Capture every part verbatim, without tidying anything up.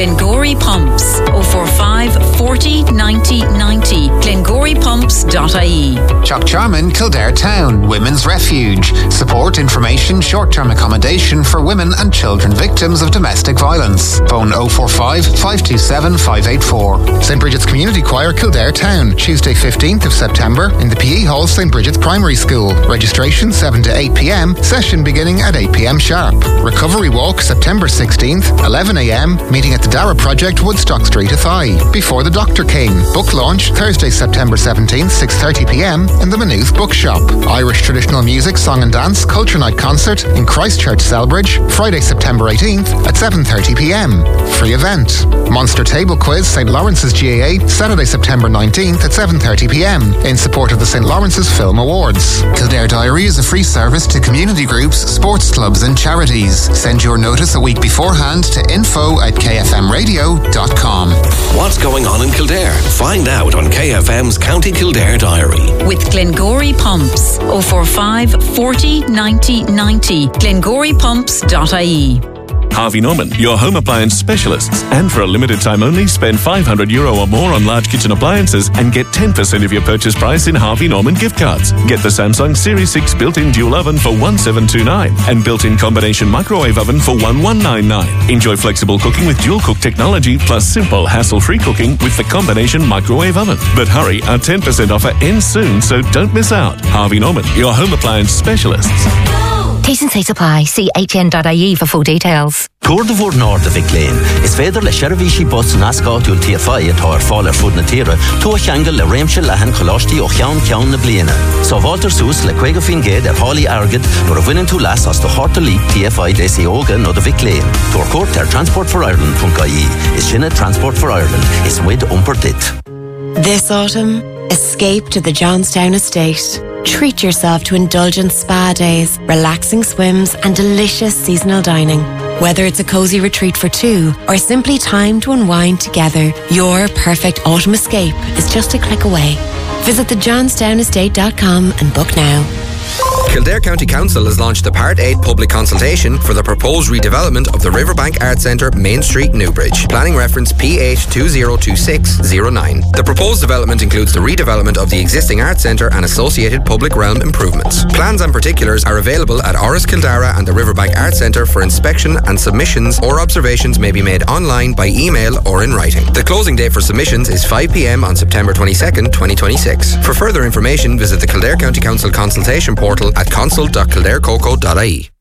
Glengory Pumps. oh four five, forty, ninety, ninety. glengory pumps dot I E. Chuck Charman, Kildare Town, Women's Refuge. Support, information, short-term accommodation for women and children victims of domestic violence. Phone oh four five, five two seven, five eight four. Saint Bridget's Community Choir, Kildare Town, Tuesday fifteenth of September in the P E Hall, Saint Bridget's Primary School. Registration seven to eight p.m, session beginning at eight p.m. sharp. Recovery Walk, September sixteenth, eleven a.m, meeting at the Dara Project, Woodstock Street, Athy, before the Doctor King. Book launch, Thursday, September seventeenth, six thirty p.m, in the Maynooth Bookshop. Irish traditional music, song and dance, culture night concert in Christchurch, Selbridge, Friday, September eighteenth at seven thirty p.m. Free event. Monster Table Quiz, Saint Lawrence's G A A, Saturday, September nineteenth at seven thirty p.m. in support of the Saint Lawrence's Film Awards. Kildare Diary is a free service to community groups, sports clubs and charities. Send your notice a week beforehand to info at k f m radio dot com. What's going on in Kildare? Find out on K F M's County Kildare Diary. With Glengory Pumps. oh four five, forty, ninety, ninety. glengory pumps dot I E. Harvey Norman, your home appliance specialists. And for a limited time only, spend five hundred euro or more on large kitchen appliances and get ten percent of your purchase price in Harvey Norman gift cards. Get the Samsung Series six built-in dual oven for one seven two nine and built-in combination microwave oven for one one nine nine. Enjoy flexible cooking with dual cook technology plus simple hassle-free cooking with the combination microwave oven. But hurry, our ten percent offer ends soon, so don't miss out. Harvey Norman, your home appliance specialists. T's and C's apply. See h n dot I E for full details. Tour de Voort Nord of Vic-Lane. Is verder le Sheravishi bus na scoutúil T F I atá ar fáil ar fud na tíre, tú a cheangal le réimse lehan cholastí ó cheann ceann na bliana. So Walter Soos le cuige fin géad ar hálaí agad nor a bhaineann tú las as do Horta Leap T F I D C óga nó de Vic-Lane. Tour court ar transport for ireland dot I E. Is sinna Transport for Ireland. Is with umpert dit. This autumn, escape to the Johnstown Estate. Treat yourself to indulgent spa days, relaxing swims and delicious seasonal dining. Whether it's a cozy retreat for two or simply time to unwind together, your perfect autumn escape is just a click away. Visit the johnstown estate dot com and book now. Kildare County Council has launched the Part eight public consultation for the proposed redevelopment of the Riverbank Arts Centre, Main Street, Newbridge. Planning reference P eight two zero two six zero nine. The proposed development includes the redevelopment of the existing Arts Centre and associated public realm improvements. Plans and particulars are available at Oris Kildara and the Riverbank Arts Centre for inspection, and submissions or observations may be made online, by email or in writing. The closing date for submissions is five p.m. on September twenty-second, twenty twenty-six. For further information, visit the Kildare County Council consultation portal at consult dot kildare coco dot I E.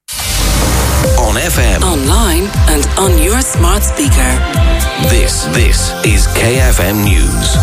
On F M, online and on your smart speaker. This, this is K F M News.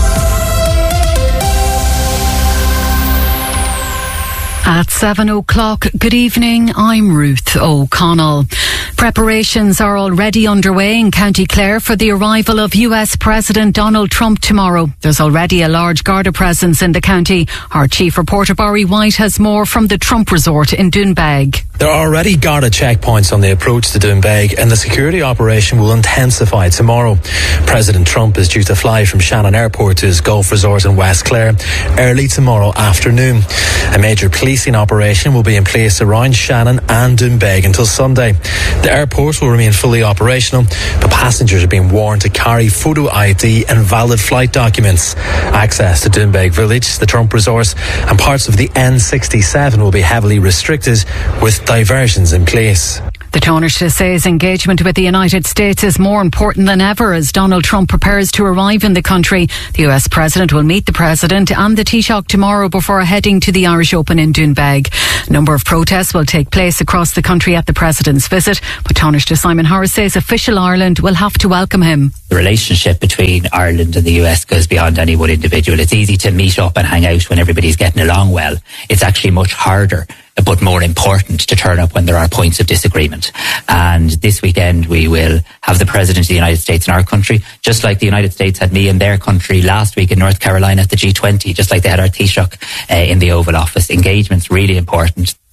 At seven o'clock, good evening, I'm Ruth O'Connell. Preparations are already underway in County Clare for the arrival of U S President Donald Trump tomorrow. There's already a large Garda presence in the county. Our chief reporter Barry White has more from the Trump Resort in Doonbeg. There are already Garda checkpoints on the approach to Doonbeg, and the security operation will intensify tomorrow. President Trump is due to fly from Shannon Airport to his golf resort in West Clare early tomorrow afternoon. A major policing operation will be in place around Shannon and Doonbeg until Sunday. The airport will remain fully operational, but passengers are being warned to carry photo I D and valid flight documents. Access to Doonbeg Village, the Trump Resort, and parts of the N sixty-seven will be heavily restricted, with diversions in place. The Taoiseach says engagement with the United States is more important than ever as Donald Trump prepares to arrive in the country. The U S President will meet the President and the Taoiseach tomorrow before heading to the Irish Open in Doonbeg. A number of protests will take place across the country at the President's visit, but Taoiseach Simon Harris says official Ireland will have to welcome him. The relationship between Ireland and the U S goes beyond any one individual. It's easy to meet up and hang out when everybody's getting along well. It's actually much harder, but more important, to turn up when there are points of disagreement. And this weekend we will have the President of the United States in our country, just like the United States had me in their country last week in North Carolina at the G twenty, just like they had our Taoiseach uh, in the Oval Office. Engagement's really important.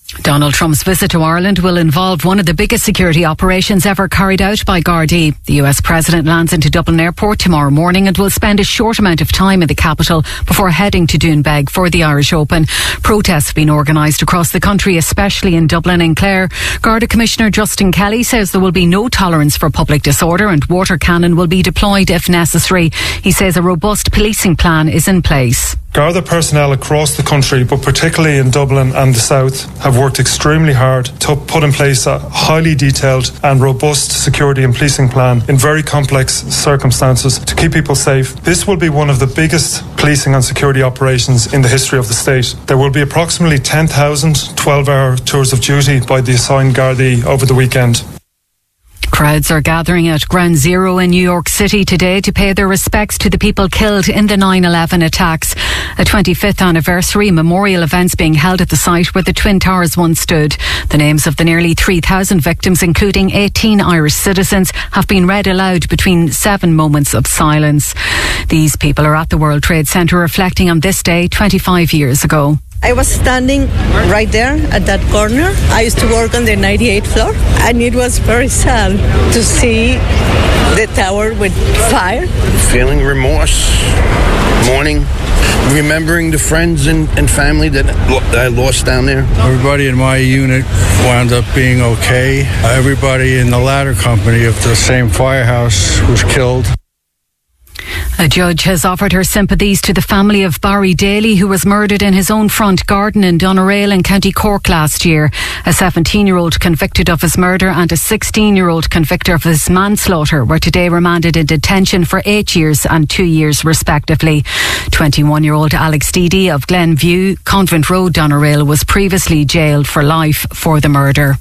Donald Trump's visit to Ireland will involve one of the biggest security operations ever carried out by Gardaí. The U S President lands into Dublin Airport tomorrow morning and will spend a short amount of time in the capital before heading to Doonbeg for the Irish Open. Protests have been organised across the country, especially in Dublin and Clare. Garda Commissioner Justin Kelly says there will be no tolerance for public disorder and water cannon will be deployed if necessary. He says a robust policing plan is in place. Garda personnel across the country, but particularly in Dublin and the South, have worked extremely hard to put in place a highly detailed and robust security and policing plan in very complex circumstances to keep people safe. This will be one of the biggest policing and security operations in the history of the state. There will be approximately ten thousand twelve-hour tours of duty by the assigned Gardaí over the weekend. Crowds are gathering at Ground Zero in New York City today to pay their respects to the people killed in the nine eleven attacks. A twenty-fifth anniversary memorial events being held at the site where the Twin Towers once stood. The names of the nearly three thousand victims, including eighteen Irish citizens, have been read aloud between seven moments of silence. These people are at the World Trade Center reflecting on this day twenty-five years ago. I was standing right there at that corner. I used to work on the ninety-eighth floor, and it was very sad to see the tower with fire. Feeling remorse, mourning, remembering the friends and, and family that I lost down there. Everybody in my unit wound up being okay. Everybody in the ladder company of the same firehouse was killed. A judge has offered her sympathies to the family of Barry Daly, who was murdered in his own front garden in Doneraile in County Cork last year. A seventeen-year-old convicted of his murder and a sixteen-year-old convicted of his manslaughter were today remanded in detention for eight years and two years respectively. twenty-one-year-old Alex Deedy of Glenview, Convent Road, Doneraile, was previously jailed for life for the murder.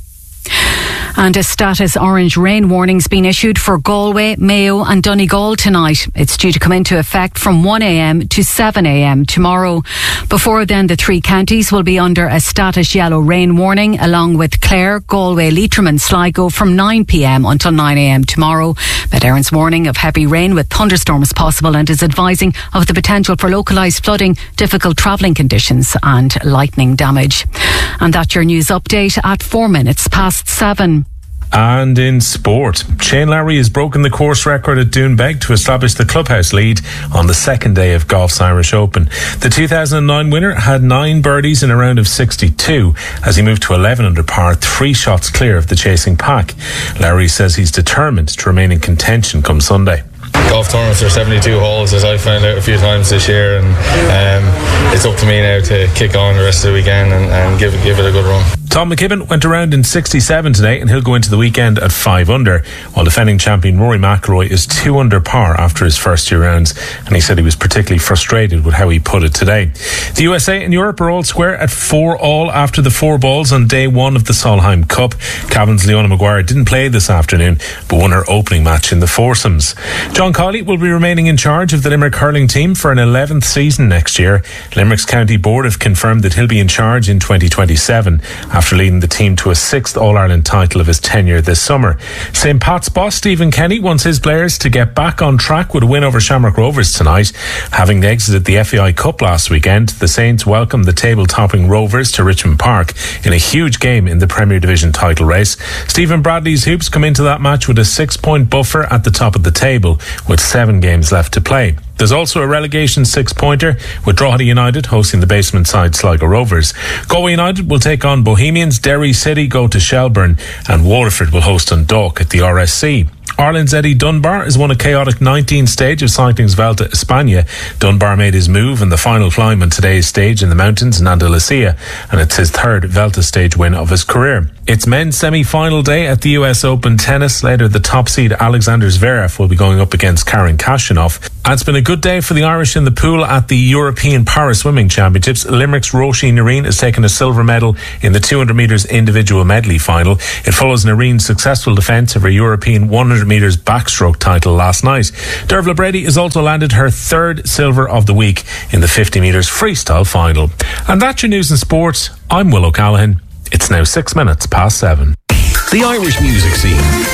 And a status orange rain warning's been issued for Galway, Mayo and Donegal tonight. It's due to come into effect from one a.m. to seven a.m. tomorrow. Before then, the three counties will be under a status yellow rain warning, along with Clare, Galway, Leitrim and Sligo from nine p.m. until nine a.m. tomorrow. Met Éireann's warning of heavy rain with thunderstorms possible and is advising of the potential for localised flooding, difficult travelling conditions and lightning damage. And that's your news update at four minutes past seven. And in sport, Shane Lowry has broken the course record at Doonbeg to establish the clubhouse lead on the second day of golf's Irish Open. The two thousand nine winner had nine birdies in a round of sixty-two as he moved to eleven under par, three shots clear of the chasing pack. Lowry says he's determined to remain in contention come Sunday. Golf tournaments are seventy-two holes, as I found out a few times this year, and um, it's up to me now to kick on the rest of the weekend and, and give, give it a good run. Tom McKibben went around in sixty-seven today and he'll go into the weekend at five under, while defending champion Rory McIlroy is two under par after his first two rounds, and he said he was particularly frustrated with how he put it today. The U S A and Europe are all square at four all after the four balls on day one of the Solheim Cup. Cavan's Leona Maguire didn't play this afternoon but won her opening match in the foursomes. John Colley will be remaining in charge of the Limerick hurling team for an eleventh season next year. Limerick's county board have confirmed that he'll be in charge in twenty twenty-seven after leading the team to a sixth All-Ireland title of his tenure this summer. Saint Pat's boss Stephen Kenny wants his players to get back on track with a win over Shamrock Rovers tonight. Having exited the F A I Cup last weekend, the Saints welcomed the table-topping Rovers to Richmond Park in a huge game in the Premier Division title race. Stephen Bradley's Hoops come into that match with a six-point buffer at the top of the table, with seven games left to play. There's also a relegation six-pointer with Drogheda United hosting the basement side Sligo Rovers. Galway United will take on Bohemians, Derry City go to Shelburne, and Waterford will host Dundalk at the R S C. Ireland's Eddie Dunbar has won a chaotic nineteenth stage of cycling's Vuelta a España. Dunbar made his move in the final climb on today's stage in the mountains in Andalusia, and it's his third Vuelta stage win of his career. It's men's semi-final day at the U S Open tennis. Later, the top seed Alexander Zverev will be going up against Karen Khachanov. And it's been a good day for the Irish in the pool at the European Para Swimming Championships. Limerick's Roisin Nareen has taken a silver medal in the two hundred metres individual medley final. It follows Nareen's successful defence of her European one hundred metres backstroke title last night. Dervla Brady has also landed her third silver of the week in the fifty metres freestyle final. And that's your news and sports. I'm Will O'Callaghan. It's now six minutes past seven. The Irish music scene